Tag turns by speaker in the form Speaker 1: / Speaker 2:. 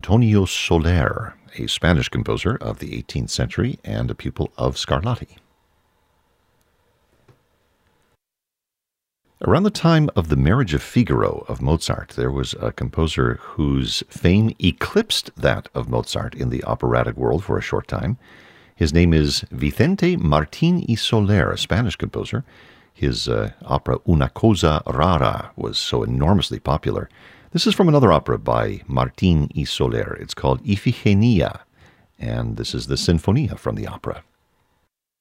Speaker 1: Antonio Soler, a Spanish composer of the 18th century and a pupil of Scarlatti. Around the time of The Marriage of Figaro of Mozart, there was a composer whose fame eclipsed that of Mozart in the operatic world for a short time. His name is Vicente Martín y Soler, a Spanish composer. His opera Una Cosa Rara was so enormously popular. This is from another opera by Martín y Soler. It's called Ifigenia, and this is the Sinfonia from the opera.